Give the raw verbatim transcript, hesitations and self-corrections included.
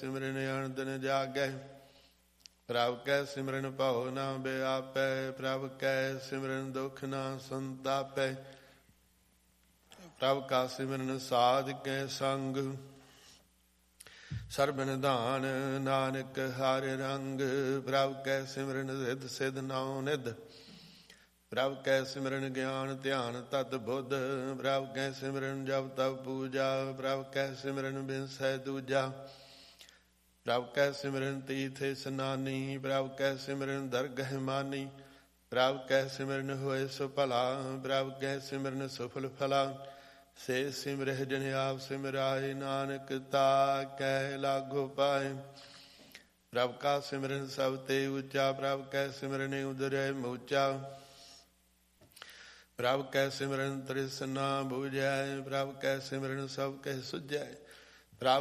ਸਿਮਰਨ ਅਣ ਦਿਨ ਜਾਗੈ। ਪ੍ਰਭ ਕੈ ਸਿਮਰਨ ਭਉ ਨਾ ਬਿਆਪੈ। ਪ੍ਰਭ ਕੈ ਸਿਮਰਨ ਦੁਖ ਨਾ ਸੰਤਾਪੈ। ਪ੍ਰਭ ਕਾ ਸਿਮਰਨ ਸਾਧ ਕੈ ਸੰਗ। ਸਰਬ ਨਿਧਾਨ ਨਾਨਕ ਹਰਿ ਰੰਗ। ਪ੍ਰਭ ਕੈ ਸਿਮਰਨ ਰਿਧ ਸਿਧ ਨਉ ਨਿਧ। ਪ੍ਰਭ ਕੈ ਸਿਮਰਨ ਗਿਆਨ ਧਿਆਨ ਤਤ ਬੁੱਧ। ਪ੍ਰਭ ਕੈ ਸਿਮਰਨ ਜਪ ਤਪ ਪੂਜਾ। ਪ੍ਰਭ ਕੈ ਸਿਮਰਨ ਬਿਨਸੈ ਦੂਜਾ। ਪ੍ਰਭ ਕੈ ਸਿਮਰਨ ਤੀਰਥ ਇਸਨਾਨੀ। ਪ੍ਰਭ ਕੈ ਸਿਮਰਨ ਦਰਗਹਿ ਮਾਨੀ। ਪ੍ਰਭ ਕੈ ਸਿਮਰਨ ਹੋਏ ਸੁ ਭਲਾ। ਪ੍ਰਭ ਕੈ ਸਿਮਰਨ ਸੁਫਲ ਫਲਾ। ਸੇ ਸਿਮਰਹਿ ਜਨ ਆਪ ਸਿਮਰਾਏ। ਨਾਨਕ ਤਾ ਕੈ ਲਾਗੋ ਪਾਏ। ਪ੍ਰਭ ਕਾ ਸਿਮਰਨ ਸਭ ਤੇ ਉੱਚਾ। ਪ੍ਰਭ ਕੈ ਸਿਮਰਨ ਉਦਰੈ ਮੋਚਾ। ਪ੍ਰਭ ਕੈ ਸਿਮਰਨ ਤ੍ਰਿਸਨਾ ਬੁਝੈ। ਪ੍ਰਭ ਕੈ ਸਿਮਰਨ ਸਭ ਕਹਿ ਸੁਝੈ।